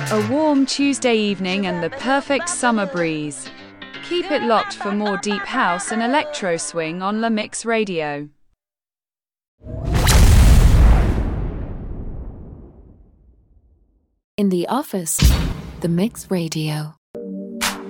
A warm Tuesday evening and the perfect summer breeze. Keep it locked for more deep house and electro swing on La Mix Radio. In the office, The Mix Radio.